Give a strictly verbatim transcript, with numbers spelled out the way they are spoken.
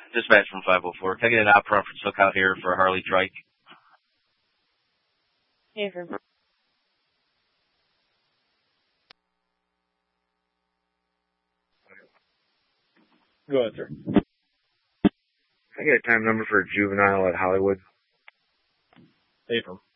Dispatch from five oh four. Taking it out front for SoCal here for Harley Trike. Hey, for Go ahead, sir. I get a time number for a juvenile at Hollywood. April.